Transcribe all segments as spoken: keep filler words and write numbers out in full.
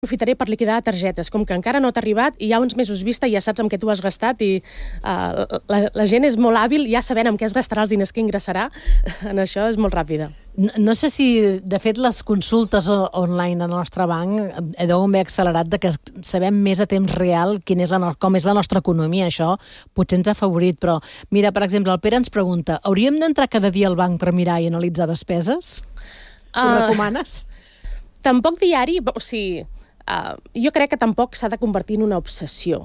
aprofitaré per liquidar targetes, com que encara no t'ha arribat i hi ha uns mesos vista i ja saps amb què tu has gastat i uh, la, la gent és molt hàbil, ja sabent amb què es gastarà els diners que ingressarà, en això és molt ràpida. No, no sé si, de fet, les consultes online al nostre banc deu haver accelerat de que sabem més a temps real quin és la, com és la nostra economia. Això potser ens ha afavorit, però mira, per exemple, el Pere ens pregunta, hauríem d'entrar cada dia al banc per mirar i analitzar despeses? Ho uh, recomanes? Tampoc diari, o sigui, uh, jo crec que tampoc s'ha de convertir en una obsessió.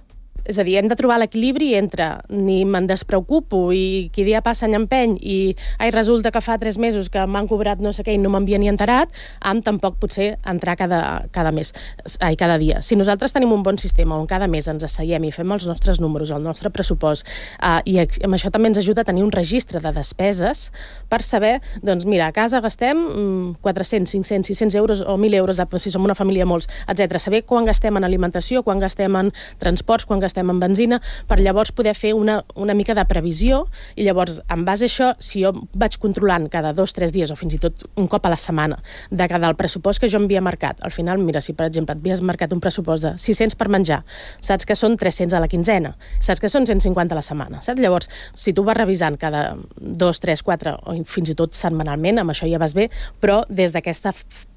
És a dir, hem de trobar l'equilibri entre ni me'n despreocupo i qui dia passa any empeny i ai, resulta que fa tres mesos que m'han cobrat no sé què i no m'havia ni enterat, amb tampoc potser entrar cada, cada mes, ai, cada dia. Si nosaltres tenim un bon sistema on cada mes ens asseiem i fem els nostres números, el nostre pressupost, uh, i amb això també ens ajuda a tenir un registre de despeses per saber, doncs mira, a casa gastem quatre-cents, cinc-cents, sis-cents euros o mil euros, de, si som una família molts, etcètera. Saber quan gastem en alimentació, quan gastem en transports, quan gastem en benzina, per llavors poder fer una, una mica de previsió i llavors, en base a això, si jo vaig controlant cada dos, tres dies o fins i tot un cop a la setmana de cada el pressupost que jo m'havia marcat, al final, mira, si per exemple et havies marcat un pressupost de sis-cents per menjar, saps que són tres-cents a la quinzena, saps que són cent cinquanta a la setmana, saps? Llavors, si tu vas revisant cada dos, tres, quatre o fins i tot setmanalment, amb això ja vas bé, però des d'aquesta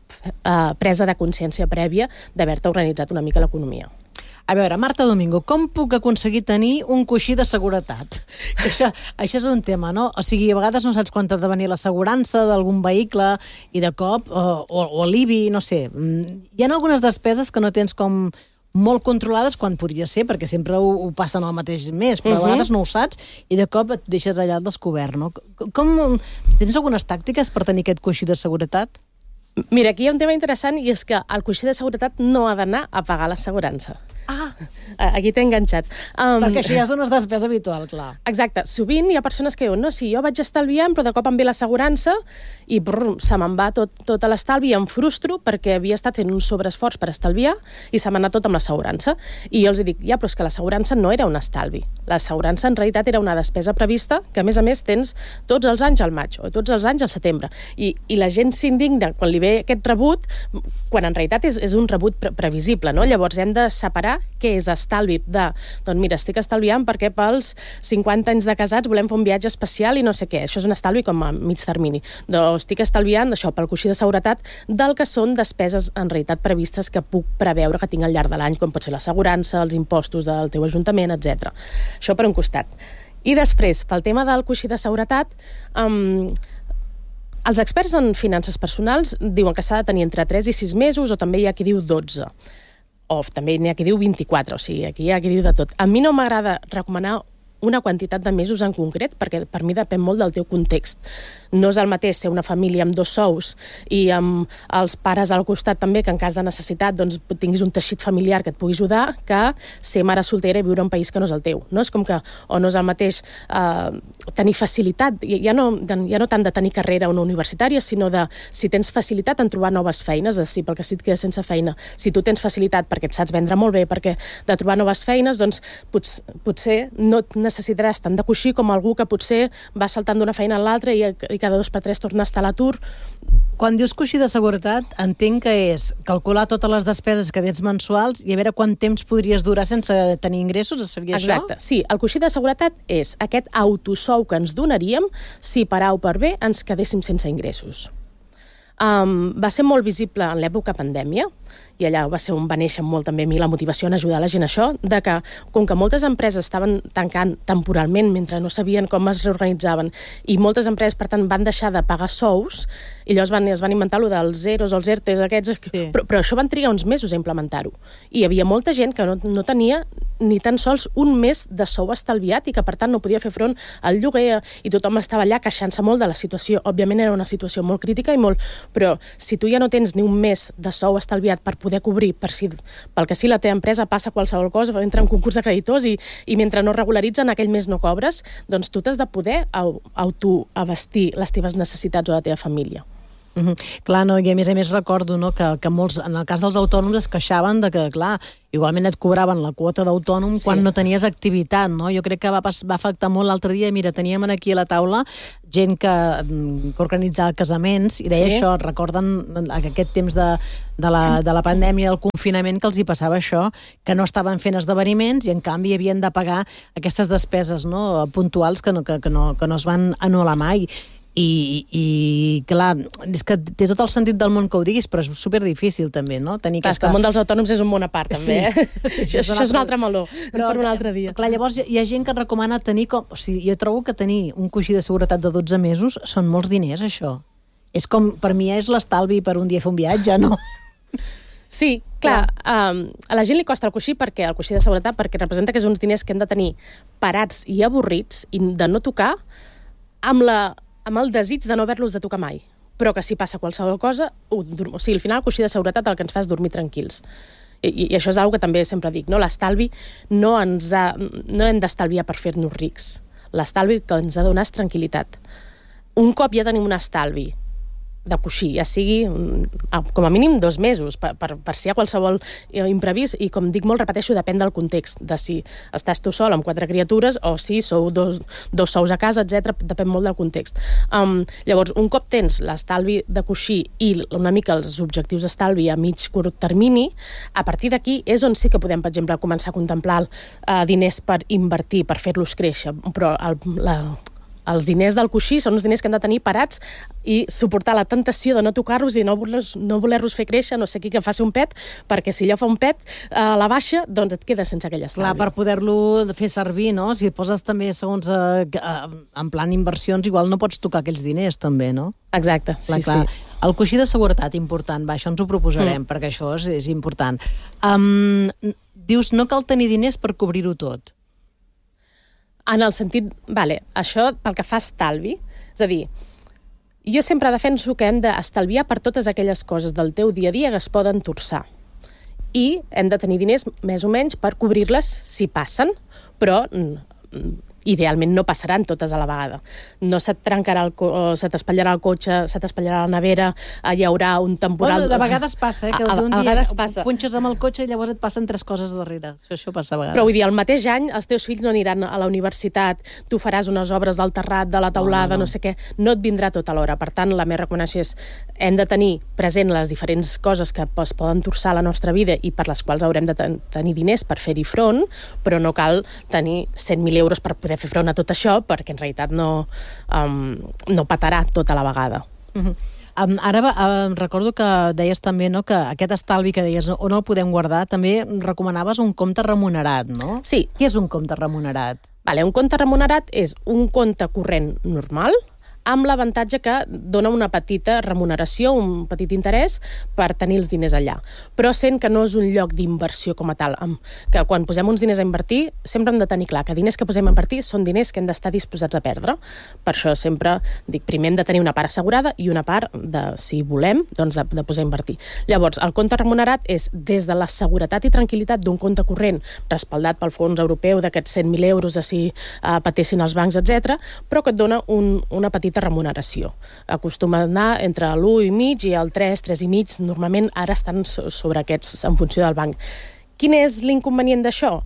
uh, presa de consciència prèvia d'haver-te organitzat una mica l'economia. A veure, Marta Domingo, com puc aconseguir tenir un coixí de seguretat? Això, això és un tema, no? O sigui, a vegades no saps quan t'ha de venir l'assegurança d'algun vehicle i de cop, o, o, o l'I B I, no sé. Hi ha algunes despeses que no tens com molt controlades quan podria ser, perquè sempre ho, ho passen al mateix mes, però uh-huh. a vegades no ho saps i de cop et deixes allà al descobert, no? Com, tens algunes tàctiques per tenir aquest coixí de seguretat? Mira, aquí hi ha un tema interessant i és que el coixí de seguretat no ha d'anar a pagar l'assegurança. Ah! Aquí t'he enganxat. Um, Perquè això ja és una despesa habitual, clar. Exacte. Sovint hi ha persones que diuen no, sí, jo vaig estalviant, però de cop em ve l'assegurança i brr, se me'n va tot, tot a l'estalvi i em frustro perquè havia estat fent un sobreesforç per estalviar i se m'ha anat tot amb l'assegurança. I jo els dic, ja, però és que l'assegurança no era un estalvi. L'assegurança en realitat era una despesa prevista que a més a més tens tots els anys al maig o tots els anys al setembre. I, i la gent s'indigna quan li ve aquest rebut, quan en realitat és, és un rebut pre previsible, no? Llavors hem de separar què és estalvi de, doncs mira, estic estalviant perquè pels cinquanta anys de casats volem fer un viatge especial i no sé què. Això és un estalvi com a mig termini. Doncs estic estalviant això pel coixí de seguretat del que són despeses en realitat previstes que puc preveure que tinc al llarg de l'any, com pot ser l'assegurança, els impostos del teu ajuntament, etcètera. Això per un costat. I després, pel tema del coixí de seguretat, um, els experts en finances personals diuen que s'ha de tenir entre tres i sis mesos o també hi ha qui diu dotze. O també n'hi ha qui diu vint-i-quatre, o sigui, aquí hi ha qui diu de tot. A mi no m'agrada recomanar una quantitat de mesos en concret, perquè per mi depèn molt del teu context. No és el mateix ser una família amb dos sous i amb els pares al costat també, que en cas de necessitat doncs, tinguis un teixit familiar que et pugui ajudar, que ser mare soltera i viure en un país que no és el teu. No és com que, o no és el mateix eh, tenir facilitat, ja no, ja no tant de tenir carrera o una universitària, sinó de si tens facilitat en trobar noves feines, de si pel que si et quedes sense feina, si tu tens facilitat perquè et saps vendre molt bé, perquè de trobar noves feines, doncs pots, potser no necessitaràs tant de coixí com algú que potser va saltant d'una feina a l'altra i, i cada dos per tres torna a estar a l'atur. Quan dius coixí de seguretat, entenc que és calcular totes les despeses que tens mensuals i a veure quant temps podries durar sense tenir ingressos, seria això? Exacte, sí. El coixí de seguretat és aquest autosou que ens donaríem si per A o per B ens quedéssim sense ingressos. Um, va ser molt visible en l'època pandèmia, i allà va ser on va néixer molt també a mi la motivació en ajudar la gent a això, de que com que moltes empreses estaven tancant temporalment mentre no sabien com es reorganitzaven i moltes empreses, per tant, van deixar de pagar sous i llavors van, es van inventar allò dels zeros, els ERTEs, aquests, sí. però, però això van trigar uns mesos a implementar-ho. I hi havia molta gent que no, no tenia ni tan sols un mes de sou estalviat i que, per tant, no podia fer front al lloguer i tothom estava allà queixant-se molt de la situació. Òbviament era una situació molt crítica i molt... Però si tu ja no tens ni un mes de sou estalviat per poder cobrir, per si, pel que sí la teva empresa passa qualsevol cosa, entra en concurs de creditors i, i mentre no regularitzen aquell mes no cobres, doncs tu t'has de poder autoabastir les teves necessitats o la teva família. Mm-hmm. Clar, no, i a més a més recordo, no, que, que molts, en el cas dels autònoms es queixaven de que, clar, igualment et cobraven la quota d'autònom sí. quan no tenies activitat, no? Jo crec que va, va afectar molt l'altre dia. Mira, teníem aquí a la taula gent que, que organitzava casaments i deia sí. això, recorden aquest temps de, de, la, de la pandèmia, del confinament, que els hi passava això, que no estaven fent esdeveniments i en canvi havien de pagar aquestes despeses, no, puntuals que no, que, que no, que no es van anul·lar mai. I, i clar, és que té tot el sentit del món que ho diguis, però és superdifícil també, no? Tenir clar, aquesta... el món dels autònoms és un món a part, també, sí. eh? Sí, això, això és un altre meló, però, per un altre dia. Clar, llavors hi ha gent que recomana tenir com... O sigui, jo trobo que tenir un coixí de seguretat de dotze mesos són molts diners, això. És com, per mi és l'estalvi per un dia fer un viatge, no? Sí, clar, um, a la gent li costa el coixí perquè el coixí de seguretat perquè representa que és uns diners que hem de tenir parats i avorrits i de no tocar amb la amb el desig de no haver-los de tocar mai, però que si passa qualsevol cosa, o sigui, al final el coixí de seguretat el que ens fa és dormir tranquils. I, i això és una que també sempre dic, no? L'estalvi no ens ha, no hem d'estalviar per fer-nos rics. L'estalvi que ens ha de donar és tranquil·litat. Un cop ja tenim un estalvi de coixí, ja sigui com a mínim dos mesos, per, per, per si hi ha qualsevol imprevist, i com dic molt, repeteixo, depèn del context, de si estàs tu sol amb quatre criatures o si sou dos, dos sous a casa, etcètera. Depèn molt del context. Um, llavors, un cop tens l'estalvi de coixí i una mica els objectius d'estalvi a mig curt termini, a partir d'aquí és on sí que podem, per exemple, començar a contemplar uh, diners per invertir, per fer-los créixer, però el, la els diners del coixí són uns diners que hem de tenir parats i suportar la tentació de no tocar-los i no voler-los no voler-los fer créixer, no sé qui que faci un pet, perquè si allò fa un pet a la baixa, doncs et quedes sense aquell estalvi. Clar, per poder-lo fer servir, no? Si et poses també segons eh, en plan inversions, igual no pots tocar aquells diners també, no? Exacte, clar, sí, clar. sí. El coixí de seguretat, important, va, això ens ho proposarem, mm. perquè això és, és important. Um, dius, no cal tenir diners per cobrir-ho tot. En el sentit, vale, això pel que fa a estalvi, és a dir, jo sempre defenso que hem d'estalviar per totes aquelles coses del teu dia a dia que es poden torçar. I hem de tenir diners més o menys per cobrir-les si passen, però idealment no passaran totes a la vegada. No se't trencarà el co- se t'espatllarà el cotxe, se t'espatllarà la nevera, hi haurà un temporal... Bueno, de vegades passa, eh, que a, a, un a dia passa. punxes amb el cotxe i llavors et passen tres coses darrere. Això, això passa a vegades. Però vull dir, el mateix any els teus fills no aniran a la universitat, tu faràs unes obres del terrat, de la taulada, no, no, no. no sé què, no et vindrà tot alhora. Per tant, la meva recomanació és hem de tenir present les diferents coses que es poden torçar a la nostra vida i per les quals haurem de ten- tenir diners per fer-hi front, però no cal tenir cent mil euros per poder fer front a tot això, perquè en realitat no, um, no patarà tota la vegada. Uh-huh. Um, ara um, recordo que deies també, no, que aquest estalvi que deies on el podem guardar, també recomanaves un compte remunerat, no? Sí. Què és un compte remunerat? Vale, un compte remunerat és un compte corrent normal, amb l'avantatge que dona una petita remuneració, un petit interès per tenir els diners allà. Però sent que no és un lloc d'inversió com a tal, que quan posem uns diners a invertir sempre hem de tenir clar que diners que posem a invertir són diners que hem d'estar disposats a perdre. Per això sempre dic, primer hem de tenir una part assegurada i una part, de, si volem, doncs de, de posar a invertir. Llavors, el compte remunerat és des de la seguretat i tranquil·litat d'un compte corrent respaldat pel fons europeu d'aquests cent mil euros de si uh, patessin els bancs, etcètera, però que et dona un, una petita remuneració. Acostuma a anar entre l'u i mig i el tres, tres i mig, normalment ara estan sobre aquests en funció del banc. Quin és l'inconvenient d'això?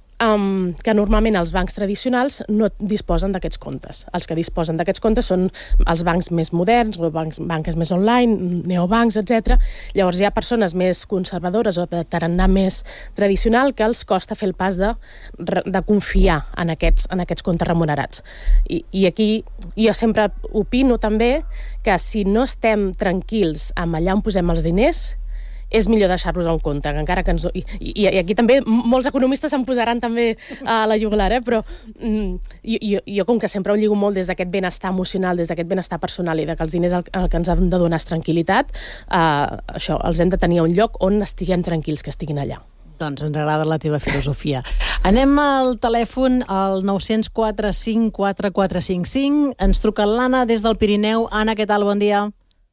Um, que normalment els bancs tradicionals no disposen d'aquests comptes. Els que disposen d'aquests comptes són els bancs més moderns, o bancs, banques més online, neobancs, etcètera. Llavors hi ha persones més conservadores o de tarannà més tradicional que els costa fer el pas de, de confiar en aquests, en aquests comptes remunerats. I, I aquí jo sempre opino també que si no estem tranquils amb allà on posem els diners, és millor deixar-los a un compte, que encara que ens... I, i, i aquí també molts economistes se'n posaran també a la jugular, eh? Però mm, jo, jo com que sempre ho lligo molt des d'aquest benestar emocional, des d'aquest benestar personal i de que els diners el, el que ens han de donar és tranquil·litat, eh, això, els hem de tenir a un lloc on estiguem tranquils, que estiguin allà. Doncs ens agrada la teva filosofia. Anem al telèfon, al nou zero quatre cinc quatre quatre cinc cinc. Ens truca l'Anna des del Pirineu. Anna, què tal? Bon dia.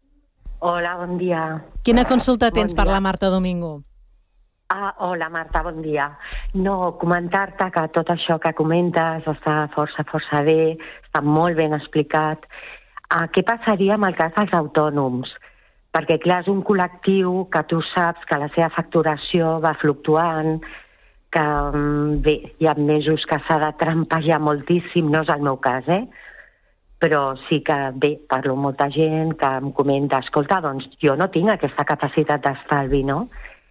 Hola, bon dia. Quina consulta tens bon per la Marta Domingo? Ah, hola, Marta, bon dia. No, comentar-te que tot això que comentes està força, força bé, està molt ben explicat. Uh, què passaria amb el cas dels autònoms? Perquè, clar, és un col·lectiu que tu saps que la seva facturació va fluctuant, que bé, hi ha mesos que s'ha de trampejar moltíssim, no és el meu cas, eh? Però sí que, bé, parlo amb molta gent que em comenta, escolta, doncs jo no tinc aquesta capacitat d'estalvi, no?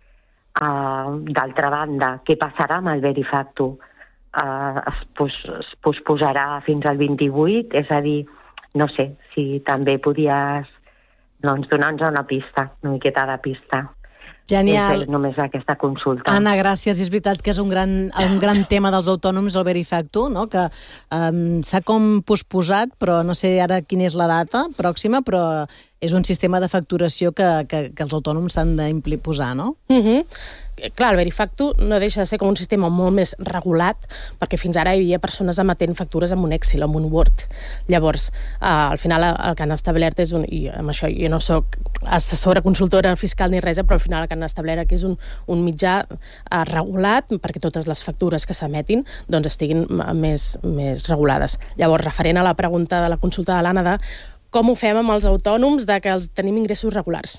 Uh, D'altra banda, què passarà amb el Verifacto? Uh, es, pos, es posposarà fins al vint-i-vuit? És a dir, no sé, si també podies doncs, donar-nos una pista, una miqueta de pista. Genial. És només aquesta consulta. Anna, gràcies. És veritat que és un gran, un gran tema dels autònoms, el Verifacto, no? Que um, s'ha com posposat, però no sé ara quina és la data pròxima, però és un sistema de facturació que, que, que els autònoms s'han d'imposar, no? Mm-hmm. Clar, el Verifacto no deixa de ser com un sistema molt més regulat, perquè fins ara hi havia persones emetent factures amb un Excel, amb un Word. Llavors, eh, al final el que han establert és un... I amb això jo no soc assessora, consultora fiscal ni res, però al final el que han establert que és un, un mitjà eh, regulat perquè totes les factures que s'emetin doncs estiguin més, més regulades. Llavors, referent a la pregunta de la consulta de l'Anna de com ho fem amb els autònoms de que els tenim ingressos regulars.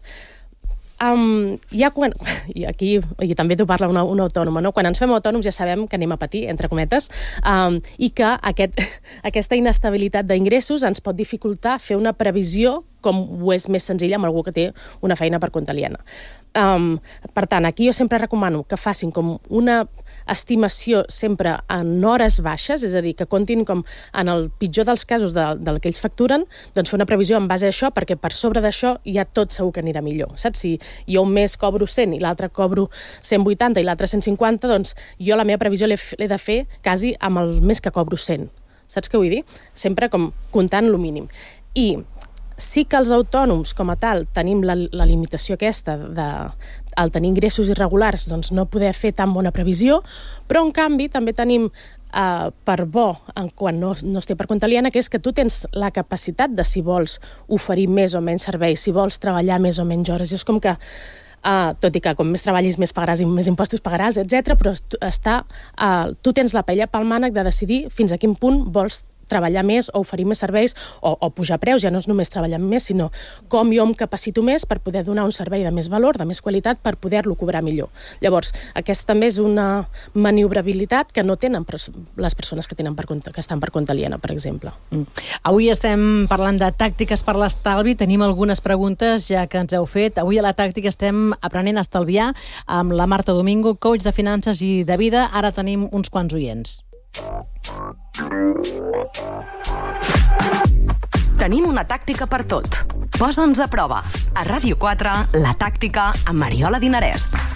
Um, ja quan, i aquí i també t'ho parla una, una autònoma, no? Quan ens fem autònoms ja sabem que anem a patir, entre cometes, um, i que aquest, aquesta inestabilitat d'ingressos ens pot dificultar fer una previsió com ho és més senzill amb algú que té una feina per compte aliena. Um, per tant, aquí jo sempre recomano que facin com una estimació sempre en hores baixes, és a dir, que comptin com en el pitjor dels casos de, del que ells facturen, doncs fer una previsió en base a això, perquè per sobre d'això ja tot segur que anirà millor. Saps? Si jo un mes cobro cent i l'altre cobro cent vuitanta i l'altre cent cinquanta, doncs jo la meva previsió l'he, l'he de fer quasi amb el mes que cobro cent. Saps què vull dir? Sempre com comptant lo mínim. I sí que els autònoms, com a tal, tenim la, la limitació aquesta de, al tenir ingressos irregulars, doncs no poder fer tan bona previsió, però en canvi també tenim eh, per bo, en quan no, no es té per compte aliena, que és que tu tens la capacitat de si vols oferir més o menys serveis, si vols treballar més o menys hores. I és com que Uh, tot i que com més treballis més pagaràs i més impostos pagaràs, etcètera, però està, uh, tu tens la paella pel mànec de decidir fins a quin punt vols treballar més o oferir més serveis o, o pujar preus, ja no és només treballar més, sinó com jo em capacito més per poder donar un servei de més valor, de més qualitat, per poder-lo cobrar millor. Llavors, aquesta també és una maniobrabilitat que no tenen les persones que, tenen per compte, que estan per compte aliena, per exemple. Mm. Avui estem parlant de tàctiques per l'estalvi, tenim algunes preguntes ja que ens heu fet. Avui a la tàctica estem aprenent a estalviar amb la Marta Domingo, coach de finances i de vida. Ara tenim uns quants oients. Tenim una tàctica per tot. Posa'ns a prova. A Ràdio quatre, La Tàctica, amb Mariola Dinarès.